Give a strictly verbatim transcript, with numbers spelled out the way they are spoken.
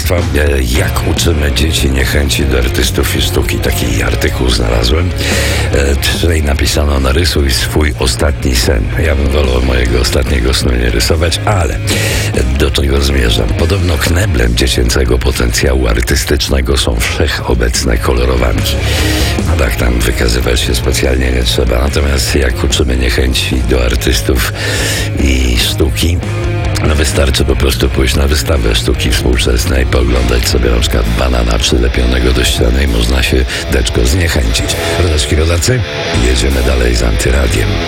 Państwa, jak uczymy dzieci niechęci do artystów i sztuki. Taki artykuł znalazłem. Tutaj napisano: narysuj swój ostatni sen. Ja bym wolał mojego ostatniego snu nie rysować, ale do czego zmierzam? Podobno kneblem dziecięcego potencjału artystycznego są wszechobecne kolorowanki. No tak, tam wykazywać się specjalnie nie trzeba. Natomiast jak uczymy niechęci do artystów i sztuki, no wystarczy po prostu pójść na wystawę sztuki współczesnej, pooglądać sobie na przykład banana przylepionego do ściany i można się deczko zniechęcić. Rodaczki, rodacy, jedziemy dalej z Antyradiem.